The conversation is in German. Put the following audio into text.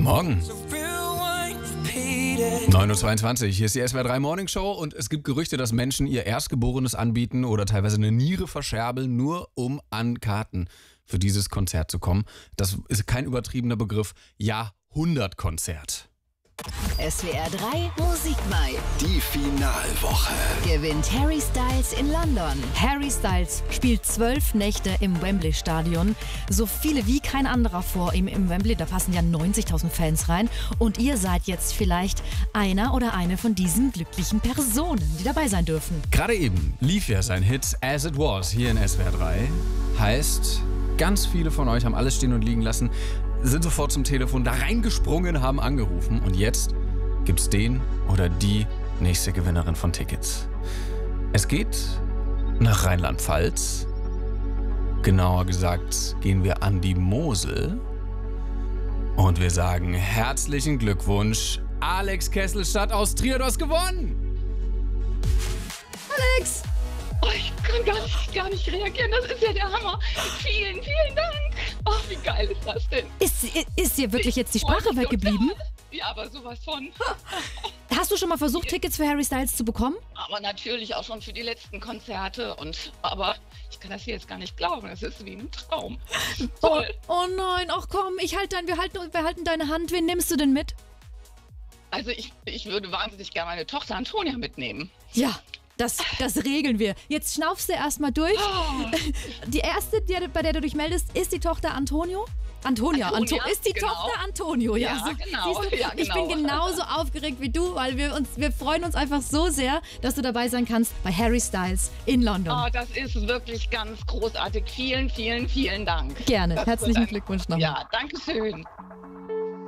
Morgen. 9.22 Uhr, hier ist die SWR 3 Morning Show und es gibt Gerüchte, dass Menschen ihr Erstgeborenes anbieten oder teilweise eine Niere verscherbeln, nur um an Karten für dieses Konzert zu kommen. Das ist kein übertriebener Begriff. Jahrhundertkonzert. SWR 3 Musikmai. Die Finalwoche. Gewinnt Harry Styles in London. Harry Styles spielt 12 Nächte im Wembley-Stadion. So viele wie kein anderer vor ihm im Wembley. Da passen ja 90.000 Fans rein. Und ihr seid jetzt vielleicht einer oder eine von diesen glücklichen Personen, die dabei sein dürfen. Gerade eben lief ja sein Hit As It Was hier in SWR 3. Heißt, ganz viele von euch haben alles stehen und liegen lassen, sind sofort zum Telefon da reingesprungen, haben angerufen. Und jetzt gibt's den oder die nächste Gewinnerin von Tickets. Es geht nach Rheinland-Pfalz. Genauer gesagt gehen wir an die Mosel. Und wir sagen herzlichen Glückwunsch, Alex Kesselstadt aus Trier, du hast gewonnen! Alex! Oh, ich kann gar nicht reagieren, das ist ja der Hammer. Vielen, vielen Dank. Oh, wie geil ist das denn? Ist dir wirklich jetzt die Sprache weggeblieben? Ja, aber sowas von. Hast du schon mal versucht, Tickets für Harry Styles zu bekommen? Aber natürlich auch schon für die letzten Konzerte. Aber ich kann das hier jetzt gar nicht glauben. Das ist wie ein Traum. Toll. Oh nein, ach komm, wir halten deine Hand. Wen nimmst du denn mit? Also ich würde wahnsinnig gerne meine Tochter Antonia mitnehmen. Ja. Das regeln wir. Jetzt schnaufst du erstmal durch. Oh. Die erste, bei der du dich meldest, ist die Tochter Antonio. Antonia, ist die genau. Tochter Antonio. Ja, so, genau. Siehst du, Ja, ich bin genauso aufgeregt wie du, weil wir freuen uns einfach so sehr, dass du dabei sein kannst bei Harry Styles in London. Oh, das ist wirklich ganz großartig. Vielen, vielen, vielen Dank. Gerne. Herzlichen Glückwunsch nochmal. Ja, danke schön.